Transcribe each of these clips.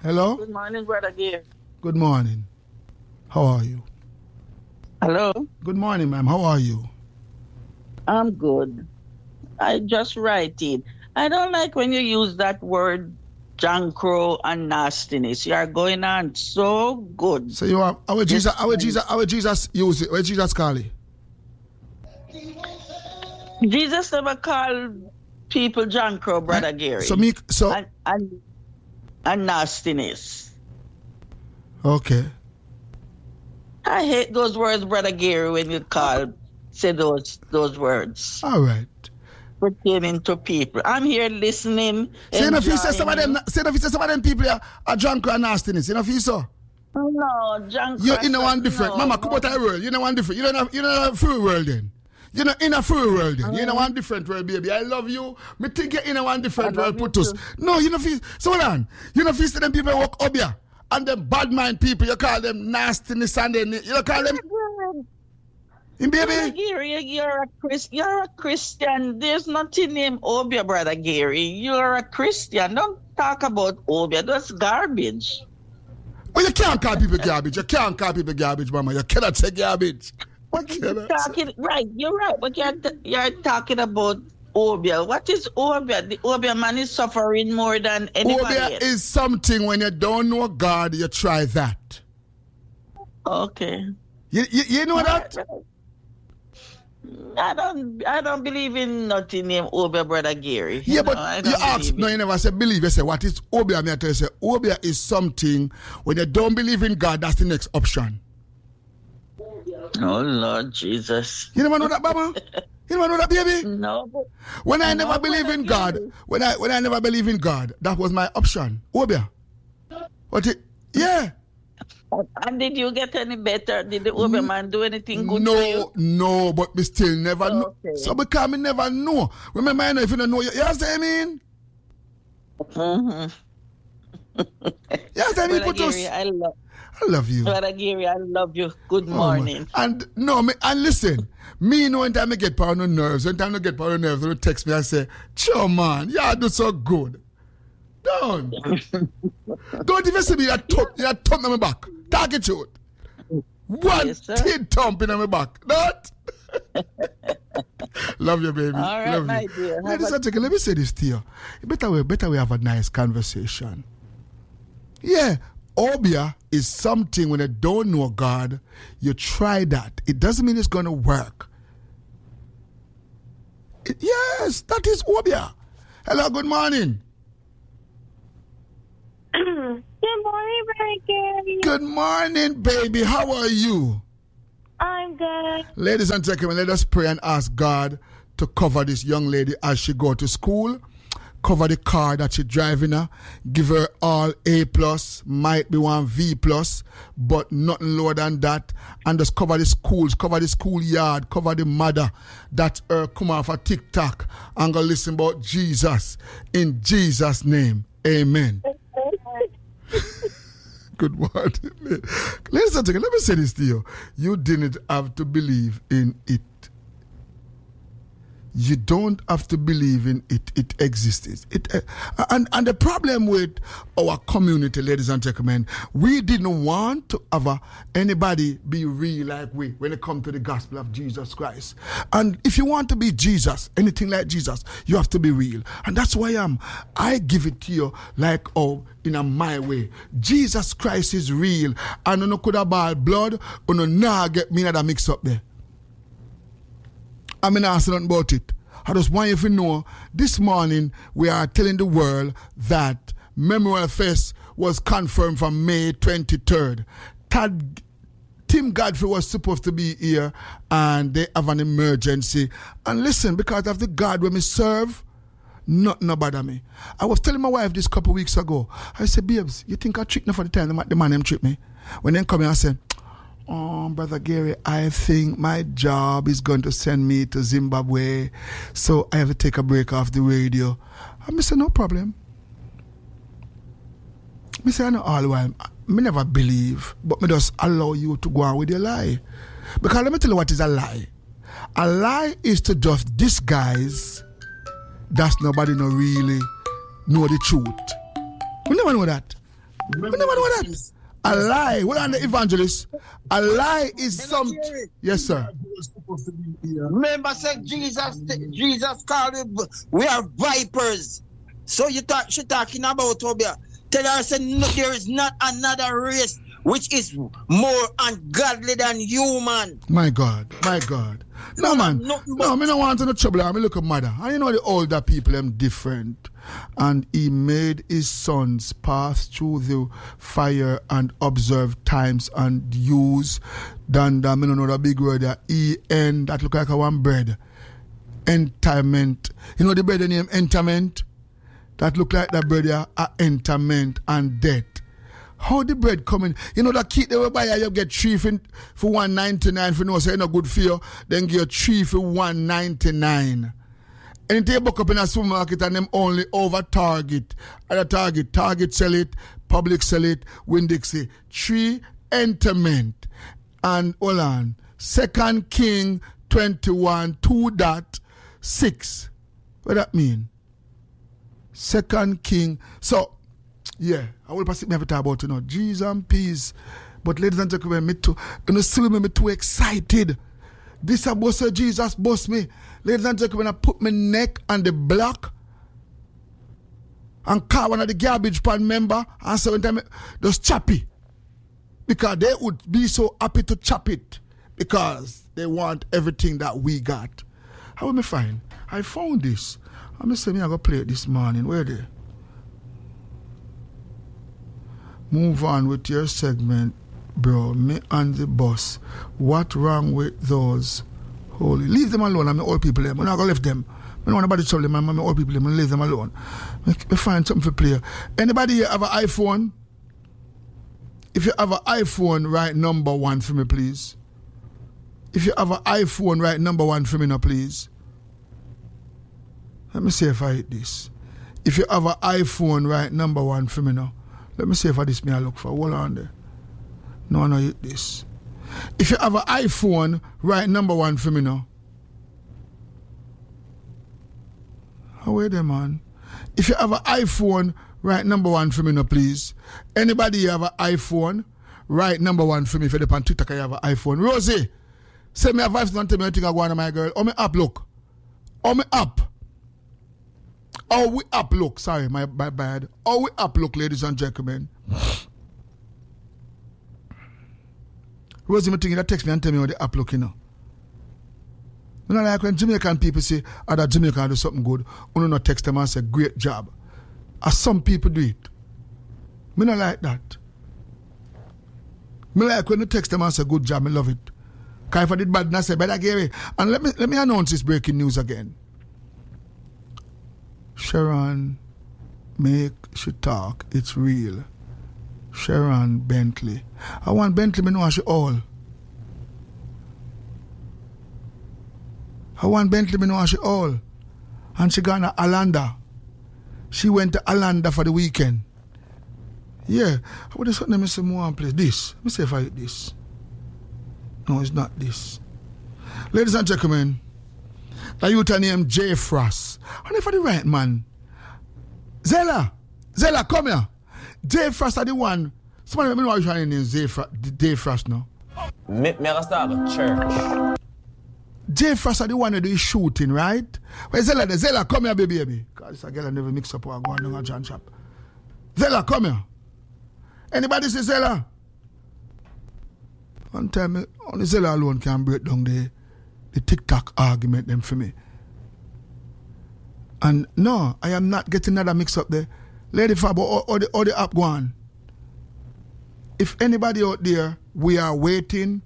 Hello? Good morning, Brother Gary. Good morning. How are you? Hello? Good morning, ma'am. How are you? I'm good. I just write it. I don't like when you use that word John Crow and nastiness. You are going on so good. So you are our Jesus use it. Where Jesus call it? Jesus never called people John Crow, Brother Gary. And nastiness. Okay. I hate those words, Brother Gary, when you say those words. All right. Pertaining to people. I'm here listening. Say if you say some of them people are drunk and nastiness. You know if you so? No, drunk. You're in a one different. No, Mama, come out of the world. You're in a one different. You're in a free world then. You're not in a free world then. You're in a one different world, baby. I love you. Me think you're in a one different world, put us. No, you know feel. So hold on. You know feel them people walk up here. And them bad mind people, you call them nastiness and then you call them. Baby, Gary, you're a Christian. There's nothing named Obia, Brother Gary. You're a Christian. Don't talk about Obia. That's garbage. Well, you can't call people garbage. You can't call people garbage, Mama. You cannot say garbage. Right, you're right. But you're talking about Obia. What is Obia? The Obia man is suffering more than anybody Obia else. is something when you don't know God, you try that. Okay. You know that? I don't believe in nothing named Obia, Brother Gary. Yeah, but you ask, no, you never say believe. You say, what is Obia? I tell you, say, Obia is something, when you don't believe in God, that's the next option. Oh, Lord Jesus. You never know that, Mama? You never know that, baby? No. When I never believe in God, when I never believe in God, that was my option. Obia. Yeah. And did you get any better? Did the Obia man do anything good for you? No, but we still never know. So because we never know. Remember, I know if you don't know, you understand what I mean? Mm-hmm. You understand me, put us? I love you. Brother Gary, I love you. Good morning. And listen, me know when time I get power on nerves, when time I get power on nerves, they text me and say, "Sure man, you do so good." Don't even say me that thump on my back. Target you. One tin thump in my back. Don't. Love you, baby. All right, love my you. dear. Ladies and gentlemen, let me say this to you. Better we have a nice conversation. Yeah. Obia is something when you don't know God, you try that. It doesn't mean it's going to work. Yes, that is Obia. Hello, good morning. Good morning, Frankie. Good morning, baby. How are you? I'm good. Ladies and gentlemen, let us pray and ask God to cover this young lady as she go to school. Cover the car that she's driving her. Give her all A+, might be one V+, but nothing lower than that. And just cover the schools, cover the schoolyard, cover the mother that come off a TikTok and go listen about Jesus. In Jesus' name, amen. Good morning. Ladies and gentlemen, let me say this to you. You didn't have to believe in it. You don't have to believe in it. It exists. And the problem with our community, ladies and gentlemen, we didn't want to have anybody be real like we when it comes to the gospel of Jesus Christ. And if you want to be Jesus, anything like Jesus, you have to be real. And that's why I give it to you like in my way. Jesus Christ is real. And you could have ball blood, you nah get me that mix up there. I mean, I say nothing about it. I just want you to know, this morning we are telling the world that Memorial Fest was confirmed for May 23rd. Tim Godfrey was supposed to be here and they have an emergency. And listen, because of the God when we serve, nothing bother me. I was telling my wife this couple weeks ago, I said, babes, you think I tricked me for the time the man them trick me? When they come here, I said, oh, Brother Gary, I think my job is going to send me to Zimbabwe, so I have to take a break off the radio. And I said, no problem. I said, I know all the while, I never believe, but I just allow you to go on with your lie. Because let me tell you what is a lie. A lie is to just disguise that nobody no really know the truth. We never know that. We never know that. A lie. What are the evangelists? A lie is something. Yes, sir. Remember, said Jesus called it, we are vipers. So she talking about Tobia. Tell her, said, no, there is not another race which is more ungodly than human. My God. No, man. No, me don't want no trouble. I look at mother. And you know the older people, them different. And he made his sons pass through the fire and observe times and use. Then, I don't know the big word there. E-N, that look like a one bread. Enterment. You know the bread name enterment? That look like the bread there, enterment and death. How the bread coming? You know that kit they will buy you get 3 for $1.99 for no say no good for you, then get 3 for $1.99. And they book up in a supermarket and them only over Target. At Target sell it, Public sell it, Winn-Dixie. 3 enterment. And hold on. 2 King 21 2.6. What that mean? 2 King. So yeah, I will pass it me every time about Jesus and peace. But ladies and gentlemen, me too excited. This about Sir Jesus boss me. Ladies and gentlemen, I put my neck on the block and call one of the garbage pan member and say one time just chop it. Because they would be so happy to chop it because they want everything that we got. How will me find? I found this. I'm going to say me I go play it this morning. Where they? Move on with your segment, bro. Me and the boss. What wrong with those holy? Leave them alone. I'm old people. I'm not going to leave them. I don't want nobody to trouble them. I'm old people. I'm going to leave them alone. Me find something for play. Anybody here have an iPhone? If you have an iPhone, write number 1 for me, please. If you have an iPhone, write number 1 for me now, please. Let me see if I hit this. If you have an iPhone, write number 1 for me now. Let me see if I this me I look for. Hold on there. No, I hit this. If you have an iPhone, write number 1 for me now. How are they, man? If you have an iPhone, write number 1 for me now, please. Anybody have an iPhone, write number 1 for me. If you're on Twitter, you have an iPhone. Rosie, send me a voice and tell me anything I go on, my girl. Oh, me up, look. Oh, me up. Oh, we up, look. Sorry, my bad. Oh, we up, look, ladies and gentlemen. Rosie, me thinking that text me and tell me how the up look, you know. You know, like when Jamaican people say, that Jamaican do something good, you not text them and say, great job. As some people do it. Me not like that. Me like when you text them and say, good job, me love it. Because if I did bad, I say, better get it. And let me announce this breaking news again. Sharon, make she talk. It's real. Sharon Bentley. I want Bentley, me know she all. I want Bentley, me know she all. And she gone to Alanda. She went to Alanda for the weekend. Yeah. What is something I say more place? This. Let me see if I hit this. No, it's not this. Ladies and gentlemen, the youth named Jay Frost. I wonder if I the right man. Zella, come here. Jay Frost are the one. Somebody let me know how you name Jay Frost now. Me start a church. Jay Frost are the one that do shooting, right? Where Zella, come here, baby. God, this girl I never mix up or go on a John shop. Zella, come here. Anybody say Zella? One time, only Zella alone can break down the TikTok argument them for me. And no, I am not getting another mix up there. Lady Fabo or the app go on. If anybody out there, we are waiting.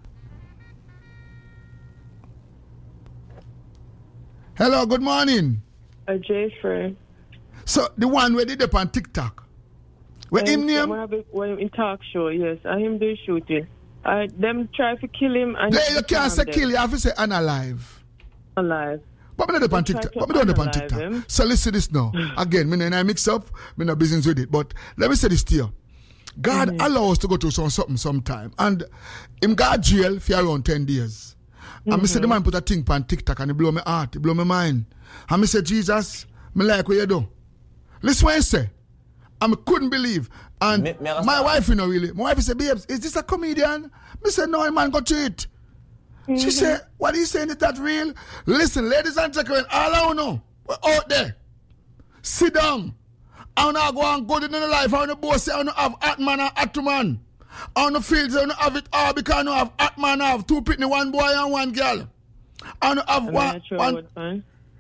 Hello, good morning. Jeffrey. So the one where did up on TikTok. Where him name? When in talk show, yes. I him do shooting. Them try to kill him and you can't say kill, you have to say unalive. Alive. But me not on TikTok. But me don't on TikTok. So listen this now. Again, me and I mix up, me no business with it. But let me say this to you. God allow us to go through something sometime. And him got jail for around 10 days. And me say the man put a thing on TikTok and it blow my heart, it blow my mind. And me say, Jesus, me like what you do. Listen what you say. I couldn't believe. And my wife, really. My wife said, babes, is this a comedian? I said, no, man, go to it. She said, what are you saying? Is that real? Listen, ladies and gentlemen, all I know, we're out there. Sit down. I want to go and go in the life. I want to both say I want to have hot man and hot man. I want to feel I want to have it all because I want to have hot man. I have two pitney, one boy and one girl. I want to have one.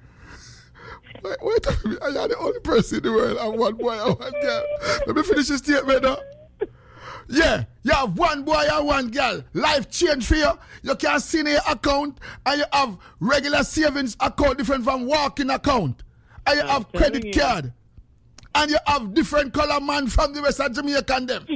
Wait a minute. I am the only person in the world. I have one boy and one girl. Let me finish this statement now. Yeah, you have one boy and one girl. Life change for you. You can see in your account and you have regular savings account different from walking account. And you have credit card. And you have different color man from the rest of Jamaica and them.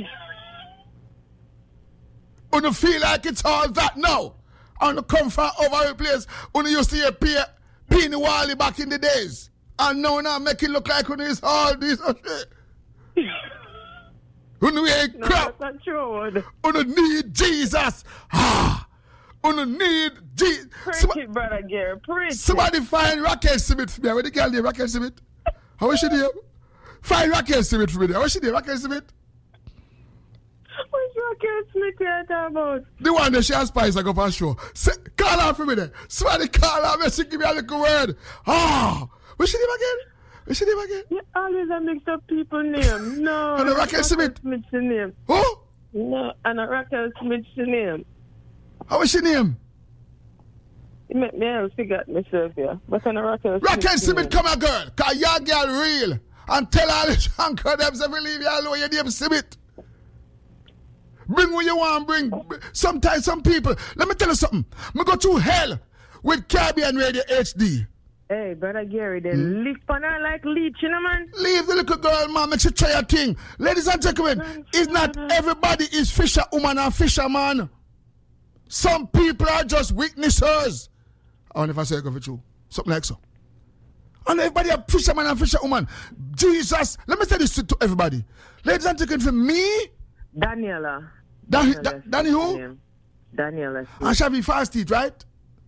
When you feel like it's all that now. And you come from over a place when you used to hear Peeny Wally back in the days. And now make it look like when it's all this shit. When we ain't crap. That's not true. When you need Jesus. When you need Jesus. Preach it, Brother Gary. Preach somebody find Raquel Smith for me. Where the girl name Raquel Smith? How is she there? Find Raquel Smith for me. How is she there? Raquel Smith? What's Raquel Smith you're talking about? The one that she has spice I go for show. Call her for me there. Somebody call her and she give me a little word. What's she name again? What's she name again? You always a mix up people's name. No. And Raquel Smith? Smith's the name. Who? No, and Raquel Smith's the name. How is she name? You make me else figure myself here. But Raquel Smith, come a girl. Because your girl real. And tell all the uncle them to believe you alone your name Smith. Bring what you want, bring. Sometimes some people, let me tell you something. I go through hell with Caribbean Radio HD. Hey, Brother Gary, they lift on her like leech, you know, man. Leave the little girl, man. Make she try a thing. Ladies and gentlemen, it's not everybody is fisher woman and fisherman. Some people are just witnesses. I wonder if I say I go for you. Something like so. And everybody are fisherman and fisherwoman. Jesus, let me say this to everybody. Ladies and gentlemen, for me, Daniela. Danny who? Daniela. And shall be fast eat, right?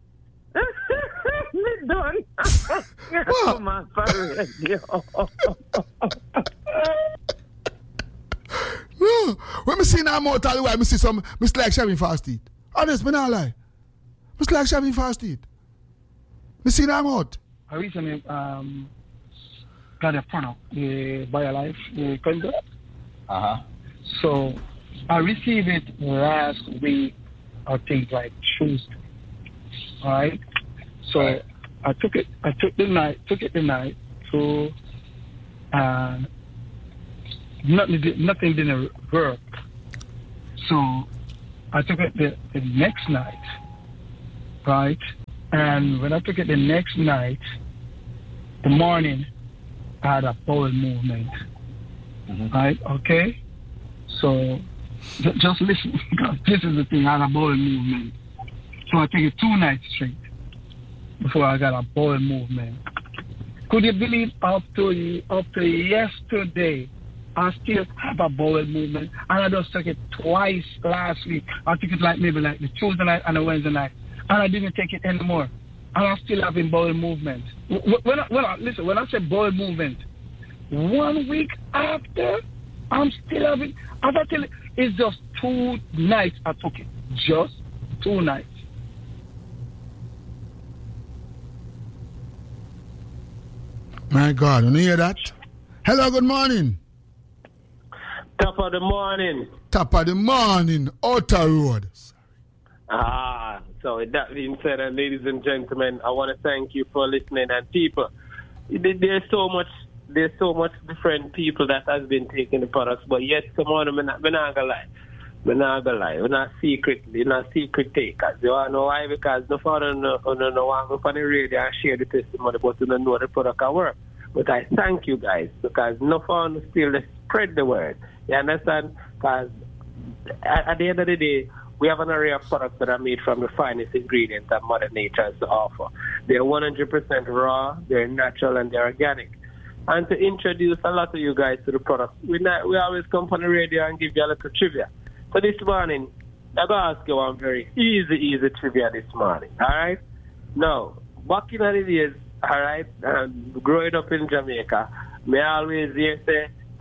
Me done. Come on, for radio. No. When I see now more tell you why I see some Mr. like Shabby fast eat. Honest, me not lie. Mr. like Shabby fast eat. I see now out. I recently got a product, the BioLife, the condom. So I received it last week, I think like Tuesday. Alright? So I took it the night, so nothing didn't work. So I took it the next night, right? And when I took it the next night, the morning, I had a bowel movement. Right? Okay? So just listen, because this is the thing, I had a bowel movement. So I took it 2 nights straight before I got a bowel movement. Could you believe up to yesterday, I still have a bowel movement, and I just took it twice last week. I took it maybe the Tuesday night and the Wednesday night, and I didn't take it anymore. And I'm still having bowel movement. When I say bowel movement, 1 week after, I'm still having. As I tell you, it's just 2 nights I took it. Just 2 nights. My God, you hear that? Hello, good morning. Top of the morning. Top of the morning, Outer Road. So with that being said, and ladies and gentlemen, I want to thank you for listening. And people, there's so much different people that has been taking the products, but yes, come on, I'm not gonna lie. We're not secret takers. You wanna know why? Because no father no want to on the radio and share the testimony, but you don't know the product can work. But I thank you guys, because no fun still spread the word. You understand? Because at the end of the day, we have an array of products that are made from the finest ingredients that Mother Nature has to offer. They're 100% raw, they're natural, and they're organic. And to introduce a lot of you guys to the products, we always come on the radio and give you a little trivia. So this morning, I'm going to ask you one very easy trivia this morning, all right? Now, back in the days, all right, growing up in Jamaica, me always hear say,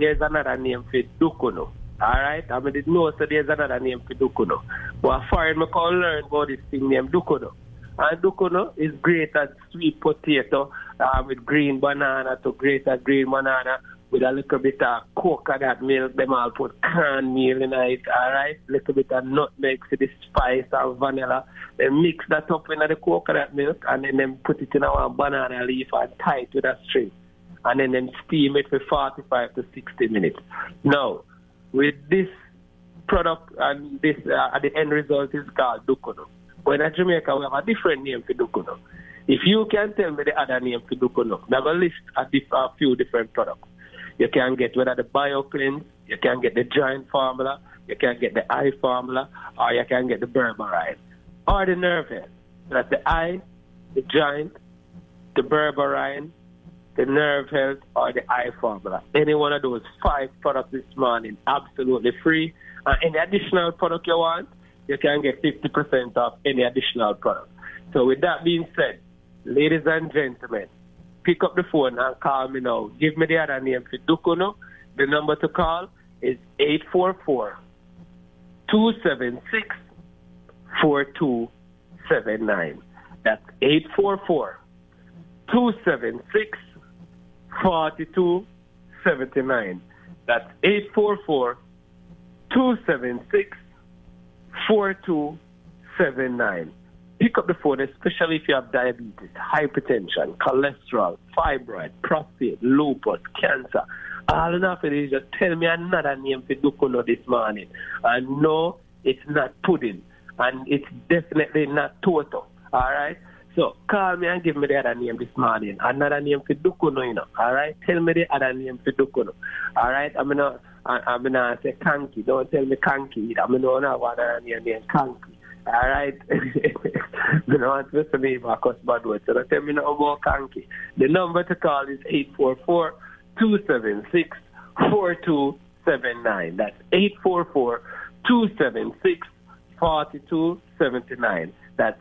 there's another name for Dukuno. Alright? I didn't know so there's another name for Dukuno. But foreign me can learn about this thing named Dukuno. And Dukuno is great at sweet potato with green banana to great at green banana with a little bit of coconut milk. Them all put cornmeal in it, alright? Little bit of nutmeg for the spice and vanilla. Then mix that up in the coconut milk and then them put it in a banana leaf and tie it with a string. And then steam it for 45 to 60 minutes. Now, with this product and this, the end result is called Dukuno. But in Jamaica, we have a different name for Dukuno. If you can tell me the other name for Dukuno, we have a list of a few different products. You can get whether the BioCleanse, you can get the Giant Formula, you can get the Eye Formula, or you can get the Berberine, or the Nerve Health. That's the Eye, the Giant, the Berberine, the Nerve Health, or the Eye Formula. Any one of those 5 products this morning, absolutely free. And any additional product you want, you can get 50% off any additional product. So with that being said, ladies and gentlemen, pick up the phone and call me now. Give me the other name for Dukuno. The number to call is 844-276-4279. That's 844-276-4279. That's 844-276-4279. Pick up the phone, especially if you have diabetes, hypertension, cholesterol, fibroid, prostate, lupus, cancer. All enough it is just tell me another name for Dukuno this morning. And no, it's not pudding. And it's definitely not Toto. Alright? So call me and give me the other name this morning. Another name for Dukuno, you know. Alright? Tell me the other name for Dukuno. Alright? I'm gonna say Kanki. Don't tell me Kanki. I'm gonna have another name named Kanki. Alright? You know what to me Marcus Badwood. So don't tell me no more Kanki. The number to call is 844-276-4279. That's 844-276-4279. That's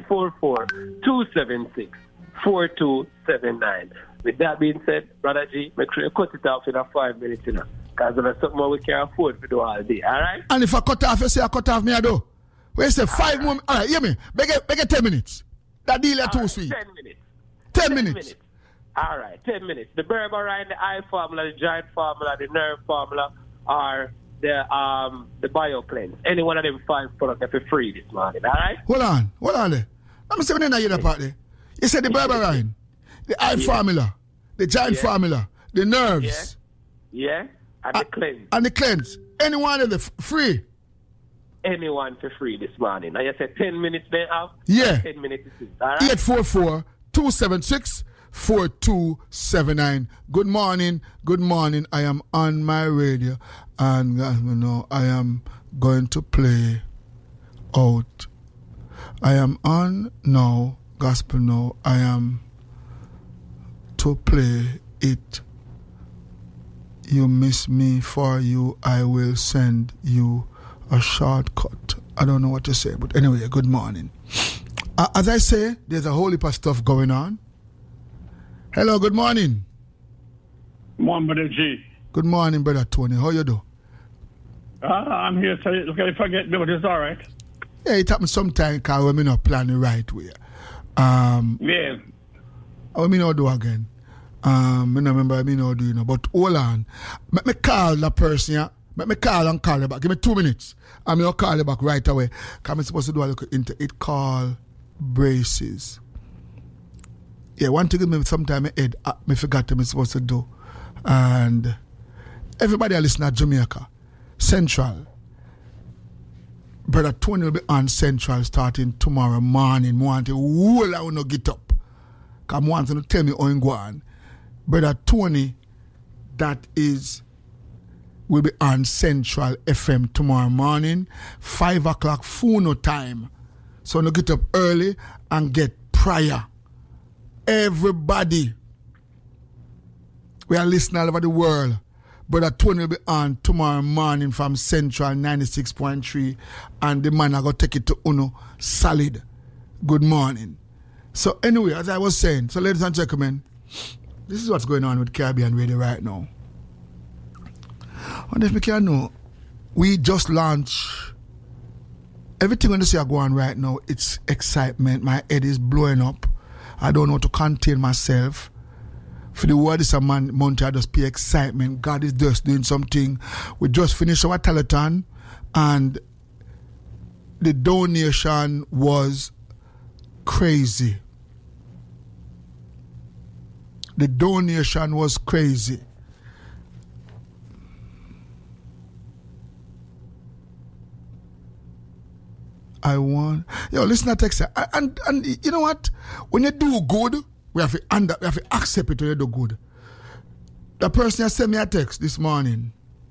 844-276-4279. With that being said, Brother G, make sure you cut it off in 5 minutes, you know. Because there's something more we can afford to do all day, alright? And if I cut off, you say I cut off me, I do. Wait, say 5 more. All right, hear me. Make it 10 minutes. That deal is too sweet. 10 minutes. 10 minutes. All right, 10 minutes. The Berberine, the Eye Formula, the Giant Formula, the Nerve Formula, or the BioCleanse. Any one of them 5 products are free this morning, all right? Hold on there. Let me see when I hear that part there. You said the Berberine, the Eye Formula, the Giant Formula, the Nerves. Yeah. And the Cleanse. And the Cleanse. Any one of the free. Anyone for free this morning. Now you said 10 minutes then out? Yeah. 10 minutes is all right? 844-276-4279. Good morning. I am on my radio and I am going to play out. I am on now, gospel now. I am to play it. You miss me, for you I will send you a shortcut. I don't know what to say, but anyway, good morning. As I say, there's a whole heap of stuff going on. Hello, good morning. Morning, Brother G. Good morning, Brother Tony. How you do? I'm here, so if I get but it's all right. Yeah, it happens sometimes because we not plan the right way. Yeah. What me not do again? I remember me not do, but hold on. Let me call the person, yeah? Let me call and call you back. Give me 2 minutes. I'm going to call you back right away. Because I'm supposed to do a little into it called braces. Yeah, one thing me sometime I forgot what I'm supposed to do. And everybody listen at Jamaica. Central. Brother Tony will be on Central starting tomorrow morning. I want to get up. Because I want to tell me how I'm going. Brother Tony, that is... will be on Central FM tomorrow morning, 5 o'clock Funo time. So no get up early and get prayer. Everybody, we are listening all over the world. Brother Tony will be on tomorrow morning from Central 96.3, and the man I go take it to Uno solid. Good morning. So anyway, as I was saying, so ladies and gentlemen, this is what's going on with Caribbean Radio right now. And if we can know, we just launched. Everything when you see I go on right now, it's excitement. My head is blowing up. I don't know how to contain myself. For the word is a month, I just pay excitement. God is just doing something. We just finished our telethon and the donation was crazy. The donation was crazy. Listen to text. And you know what? When you do good, we have to accept it when you do good. The person has sent me a text this morning.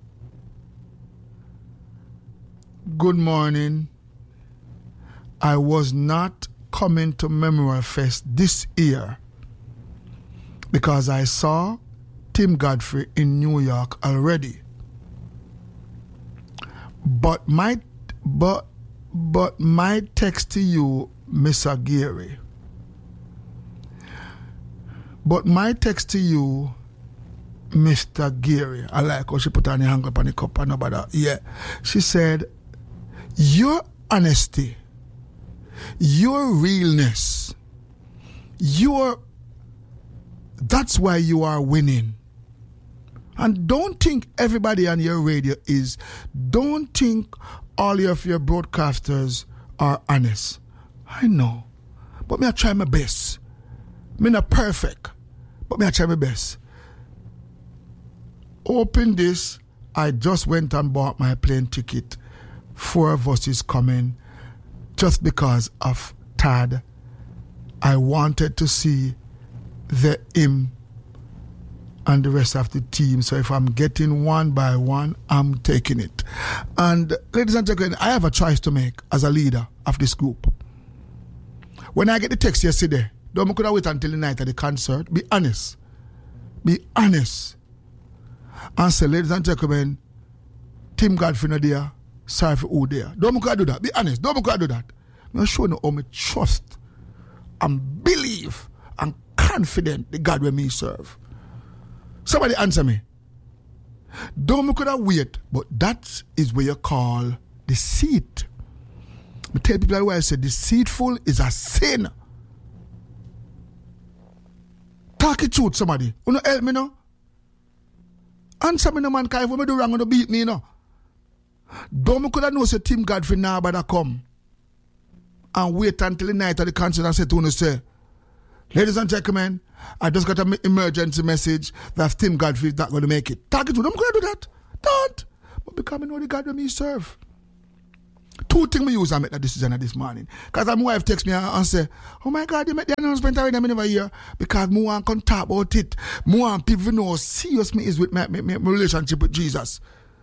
Good morning. I was not coming to Memorial Fest this year because I saw Tim Godfrey in New York already. But my text to you, Miss Aguirre. But my text to you, Mr. Geary, I like how she put on the hand up on the cup and nobody. Yeah. She said, your honesty, your realness, that's why you are winning. And don't think everybody on your radio is. Don't think all of your broadcasters are honest. I know. But me I try my best. Me not perfect. But me I try my best. Open this. I just went and bought my plane ticket. 4 of us is coming. Just because of Tad. I wanted to see him and the rest of the team. So if I'm getting one by one, I'm taking it. And ladies and gentlemen, I have a choice to make as a leader of this group. When I get the text yesterday, don't could I wait until the night of the concert. Be honest. Be honest. And say, ladies and gentlemen, Tim Godfrey no there. Sorry for who there. Don't could I do that. Be honest. Don't could I do that. I'm showing you how me trust and believe and confident the God will me serve. Somebody answer me. Don't could I wait, but that is what you call deceit. I tell people why I say deceitful is a sin. Talk it truth, somebody. You know, help me now. Answer me no man, because if I do wrong, you beat me now. Don't could I know say Tim Godfrey now better come and wait until the night of the concert and say to you say, ladies and gentlemen, I just got an emergency message that Tim Godfrey is not going to make it. Talk it to them. I'm going to do that. Don't. But because I know the God that me serve. 2 things I use and make that decision this morning. Because my wife texts me and say, oh my God, you make the announcement already, I'm never here. Because I want to talk about it. I want people to know how serious me is with my relationship with Jesus.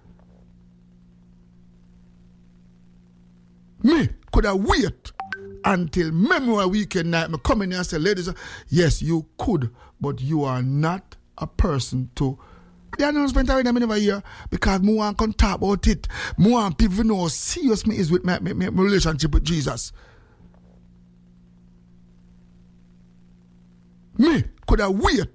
Me could have wait until Memorial Weekend night. I come in here and say, ladies, yes, you could, but you are not a person to. The announcement already I'm never here because I want to talk about it. I want people to know how serious me is with my relationship with Jesus. Me could have wait